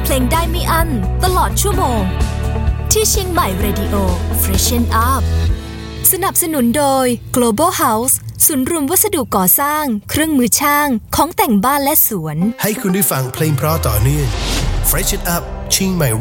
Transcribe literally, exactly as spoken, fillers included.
เพลงได้ไม่อั้นตลอดชั่วโมงที่เชียงใหม่ Radio Freshen Up สนับสนุนโดย Global House ศูนย์รวมวัสดุก่อสร้างเครื่องมือช่างของแต่งบ้านและสวนให้คุณได้ฟังเพลงเพราะต่อเนื่อง Freshen Up เชียงใหม่